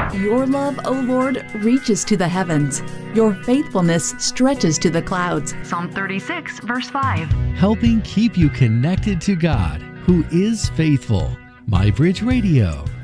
Your love, O Lord, reaches to the heavens. Your faithfulness stretches to the clouds. Psalm 36, verse 5. Helping keep you connected to God, who is faithful. MyBridge Radio.